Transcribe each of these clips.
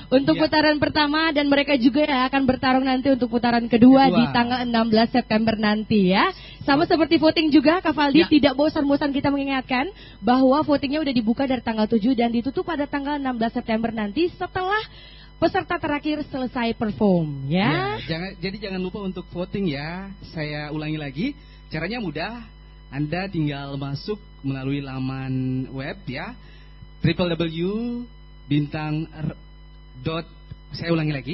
untuk putaran pertama, dan mereka juga ya akan bertarung nanti untuk putaran kedua di tanggal 16 September nanti ya. Sama seperti voting juga Kak Faldi, tidak bosan-bosan kita mengingatkan bahwa votingnya udah dibuka dari tanggal 7 dan ditutup pada tanggal 16 September nanti setelah peserta terakhir selesai perform ya. Jangan lupa untuk voting ya. Saya ulangi lagi, caranya mudah. Anda tinggal masuk melalui laman web ya, saya ulangi lagi,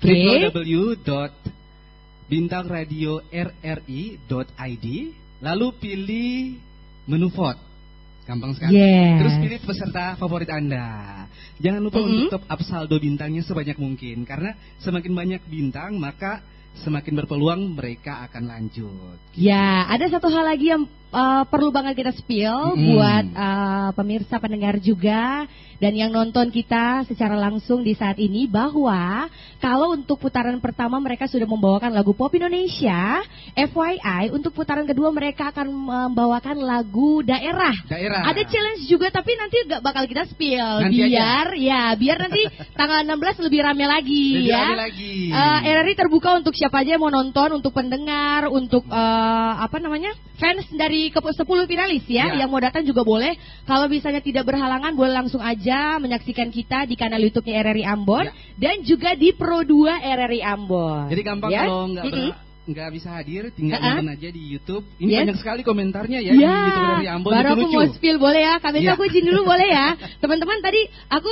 www.bintangradiorri.id, lalu pilih menu vote. Gampang sekali. Terus pilih peserta favorit Anda. Jangan lupa untuk top up saldo bintangnya sebanyak mungkin, karena semakin banyak bintang maka semakin berpeluang mereka akan lanjut. Ya, ada satu hal lagi yang perlu banget kita spill buat pemirsa pendengar juga dan yang nonton kita secara langsung di saat ini, bahwa kalau untuk putaran pertama mereka sudah membawakan lagu pop Indonesia, FYI untuk putaran kedua mereka akan membawakan lagu daerah. Ada challenge juga, tapi nanti gak bakal kita spill biar nanti tanggal 16 lebih rame lagi RRI terbuka untuk siapa aja yang mau nonton, untuk pendengar, untuk fans dari 10 finalis yang mau datang juga boleh. Kalau misalnya tidak berhalangan, boleh langsung aja menyaksikan kita di kanal YouTube-nya RRI Ambon dan juga di Pro 2 RRI Ambon. Jadi gampang kalau nggak bisa hadir, tinggal nonton aja di YouTube. Ini banyak sekali komentarnya ya di YouTube RRI Ambon. Baru aku mau spill boleh ya, Kak Benta, aku izin dulu boleh ya. Teman-teman tadi aku